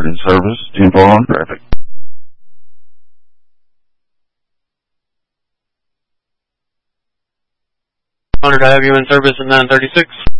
Guard in service, 10-4 on traffic. Honored to have you in service at 936.